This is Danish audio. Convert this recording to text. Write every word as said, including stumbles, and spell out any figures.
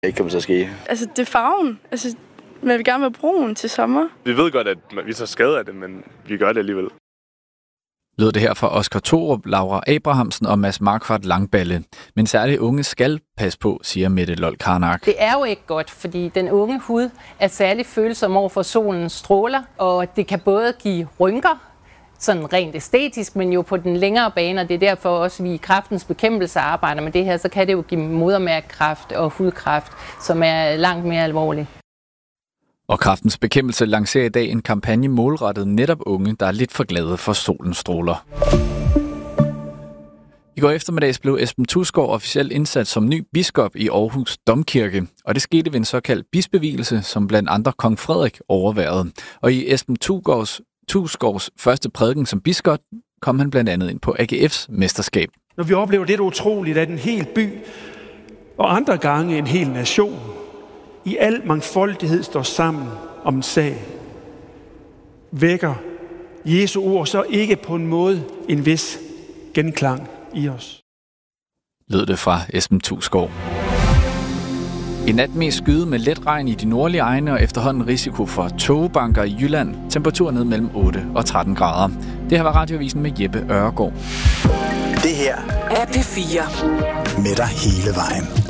Ikke kommer til at ske. Altså, det er farven. Altså, man vil gerne være brun til sommer. Vi ved godt, at vi tager skade af det, men vi gør det alligevel. Lød det her fra Oscar Thorup, Laura Abrahamsen og Mads Markvart Langballe. Men særligt unge skal passe på, siger Mette Lold Karnak. Det er jo ikke godt, fordi den unge hud er særligt følsom over for solens stråler, og det kan både give rynker, sådan rent æstetisk, men jo på den længere bane, og det er derfor også, at vi i Kræftens Bekæmpelse arbejder med det her, så kan det jo give modermærkekræft og hudkræft, som er langt mere alvorlig. Og Kræftens Bekæmpelse lancerer i dag en kampagne målrettet netop unge, der er lidt for glade for solens stråler. I går eftermiddags blev Esben Thusgaard officielt indsat som ny biskop i Aarhus Domkirke, og det skete ved en såkaldt bispevielse, som blandt andre kong Frederik overværede. Og i Esben Thusgaards, Thusgaards første prædiken som biskop kom han blandt andet ind på A G F's mesterskab. Når vi oplever det utroligt, at en hel by og andre gange en hel nation i al mangfoldighed står sammen om en sag, vækker Jesu ord så ikke på en måde en vis genklang i os. Lød det fra Esben Thusgaard. I nat mest skyde med let regn i de nordlige egne og efterhånden risiko for tågebanker i Jylland. Temperatur ned mellem otte og tretten grader. Det her var Radioavisen med Jeppe Øregaard. Det her er P fire. Med dig hele vejen.